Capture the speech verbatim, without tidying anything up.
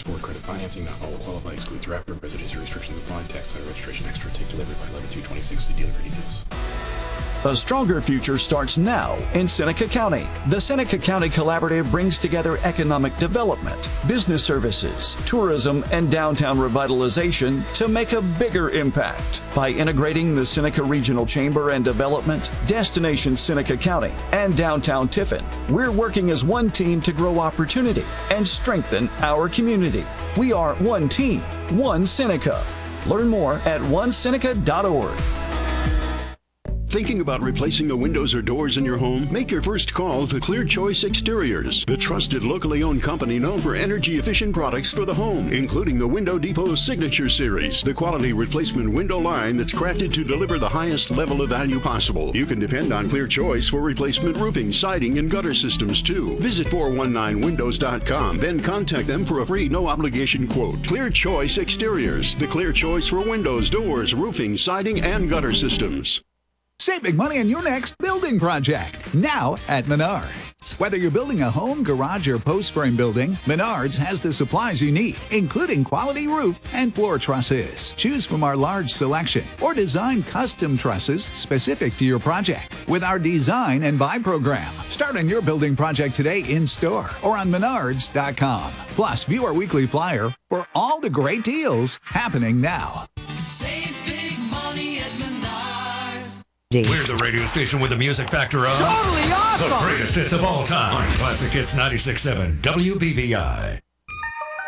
Ford credit financing. Not all will qualify. Excludes wrapper. Residency restrictions apply. Tax title registration extra. Take delivery by eleven two twenty-six. See dealer for details. A stronger future starts now in Seneca County. The Seneca County Collaborative brings together economic development, business services, tourism, and downtown revitalization to make a bigger impact. By integrating the Seneca Regional Chamber and Development, Destination Seneca County, and Downtown Tiffin, we're working as one team to grow opportunity and strengthen our community. We are one team, one Seneca. Learn more at one seneca dot org. Thinking about replacing the windows or doors in your home? Make your first call to Clear Choice Exteriors, the trusted locally owned company known for energy-efficient products for the home, including the Window Depot Signature Series, the quality replacement window line that's crafted to deliver the highest level of value possible. You can depend on Clear Choice for replacement roofing, siding, and gutter systems, too. Visit four one nine windows dot com, then contact them for a free, no-obligation quote. Clear Choice Exteriors, the clear choice for windows, doors, roofing, siding, and gutter systems. Save big money on your next building project, now at Menards. Whether you're building a home, garage, or post frame building, Menards has the supplies you need, including quality roof and floor trusses. Choose from our large selection or design custom trusses specific to your project with our design and buy program. Start on your building project today in store or on menards dot com. Plus, view our weekly flyer for all the great deals happening now. Save big money at Menards. We're the radio station with the music factor of totally awesome. The greatest hits of all time on Classic Hits ninety-six point seven W B V I.